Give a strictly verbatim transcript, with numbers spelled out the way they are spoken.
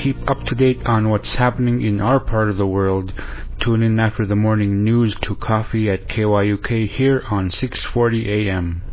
keep up to date on what's happening in our part of the world, tune in after the morning news to coffee at K Y U K here on six forty A M.